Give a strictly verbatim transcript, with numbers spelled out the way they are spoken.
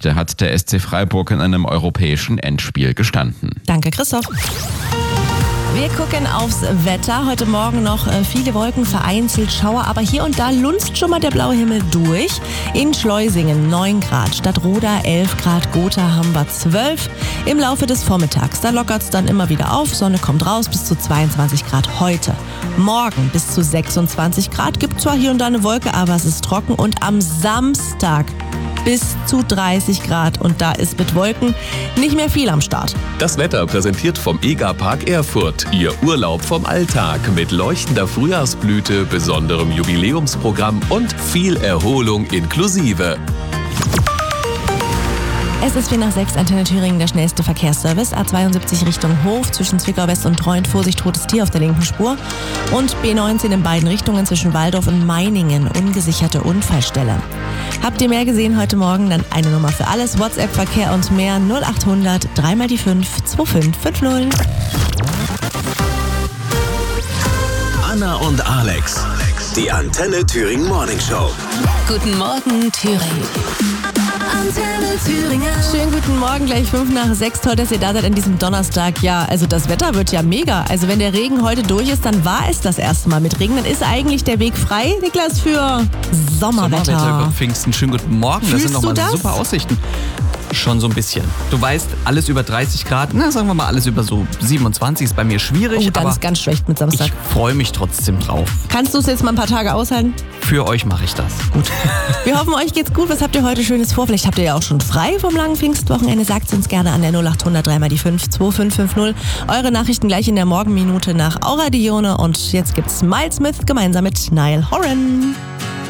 Geschichte hat der S C Freiburg in einem europäischen Endspiel gestanden. Danke, Christoph. Wir gucken aufs Wetter. Heute Morgen noch viele Wolken, vereinzelt Schauer, aber hier und da lunzt schon mal der blaue Himmel durch. In Schleusingen neun Grad, Stadtroda elf Grad, Gotha haben wir zwölf. Im Laufe des Vormittags, da lockert es dann immer wieder auf, Sonne kommt raus, bis zu zweiundzwanzig Grad heute. Morgen bis zu sechsundzwanzig Grad, gibt zwar hier und da eine Wolke, aber es ist trocken. Und am Samstag bis zu dreißig Grad und da ist mit Wolken nicht mehr viel am Start. Das Wetter präsentiert vom EGA-Park Erfurt. Ihr Urlaub vom Alltag mit leuchtender Frühjahrsblüte, besonderem Jubiläumsprogramm und viel Erholung inklusive. Es ist vier nach sechs, Antenne Thüringen, der schnellste Verkehrsservice. A zweiundsiebzig Richtung Hof zwischen Zwickau West und Treuend. Vorsicht, totes Tier auf der linken Spur. Und B neunzehn in beiden Richtungen zwischen Walldorf und Meiningen. Ungesicherte Unfallstelle. Habt ihr mehr gesehen heute Morgen? Dann eine Nummer für alles. WhatsApp, Verkehr und mehr null acht hundert drei mal die fünf zwei fünf fünf null. Anna und Alex. Die Antenne Thüringen Morning Show. Guten Morgen, Thüringen. Antenne Thüringen. Schönen guten Morgen, gleich fünf nach sechs. Toll, dass ihr da seid an diesem Donnerstag. Ja, also das Wetter wird ja mega. Also wenn der Regen heute durch ist, dann war es das erste Mal mit Regen. Dann ist eigentlich der Weg frei, Niklas, für Sommerwetter. Sommerwetter über Pfingsten. Schönen guten Morgen. Fühlst das sind nochmal super Aussichten. Schon so ein bisschen. Du weißt, alles über dreißig Grad, na sagen wir mal alles über so siebenundzwanzig ist bei mir schwierig. Oh, dann aber ist ganz schlecht mit Samstag. Ich freue mich trotzdem drauf. Kannst du es jetzt mal ein paar Tage aushalten? Für euch mache ich das. Gut. Wir hoffen, euch geht's gut. Was habt ihr heute Schönes vor? Vielleicht habt ihr ja auch schon frei vom langen Pfingstwochenende. Sagt es uns gerne an der null acht hundert drei mal die fünf zwei fünf fünf null. Eure Nachrichten gleich in der Morgenminute nach Aura Dione. Und jetzt gibt's Miles Smith gemeinsam mit Niall Horan.